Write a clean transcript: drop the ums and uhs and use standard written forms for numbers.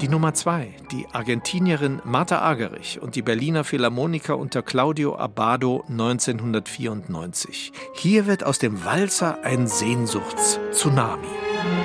Die Nummer 2, die Argentinierin Martha Argerich und die Berliner Philharmoniker unter Claudio Abbado 1994. Hier wird aus dem Walzer ein Sehnsuchts-Tsunami.